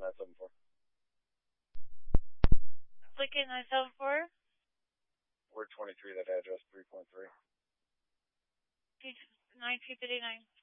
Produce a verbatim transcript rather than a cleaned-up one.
nine seven four. Lincoln nine seven four. Word twenty-three, that address three point three. nine two three nine.